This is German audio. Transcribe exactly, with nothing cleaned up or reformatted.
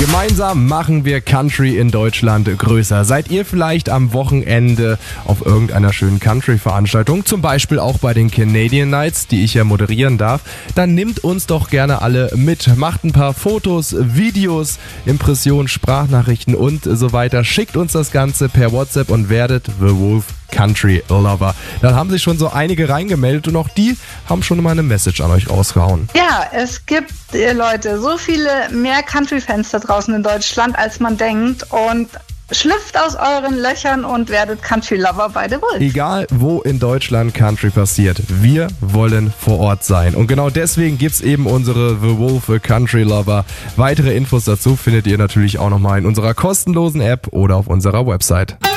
Gemeinsam machen wir Country in Deutschland größer. Seid ihr vielleicht am Wochenende auf irgendeiner schönen Country-Veranstaltung, zum Beispiel auch bei den Canadian Nights, die ich ja moderieren darf, dann nimmt uns doch gerne alle mit. Macht ein paar Fotos, Videos, Impressionen, Sprachnachrichten und so weiter. Schickt uns das Ganze per WhatsApp und werdet The Wolf Country Lover. Dann haben sich schon so einige reingemeldet und auch die haben schon mal eine Message an euch rausgehauen. Ja, es gibt, äh, Leute, so viele mehr Country-Fans da draußen in Deutschland, als man denkt, und schlüpft aus euren Löchern und werdet Country Lover bei The Wolf. Egal, wo in Deutschland Country passiert, wir wollen vor Ort sein. Und genau deswegen gibt's eben unsere The Wolf Country Lover. Weitere Infos dazu findet ihr natürlich auch nochmal in unserer kostenlosen App oder auf unserer Website.